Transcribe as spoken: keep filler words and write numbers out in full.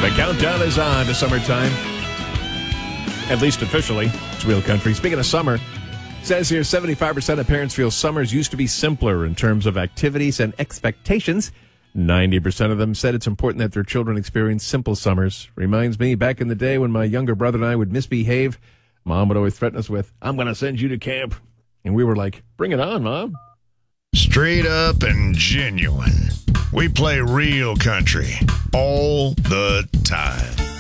The countdown is on to summertime. At least officially. It's Real Country. Speaking of summer, it says here seventy-five percent of parents feel summers used to be simpler in terms of activities and expectations. ninety percent of them said it's important that their children experience simple summers. Reminds me, back in the day when my younger brother and I would misbehave, Mom would always threaten us with, I'm going to send you to camp. And we were like, bring it on, Mom. Straight up and genuine. We play real country all the time.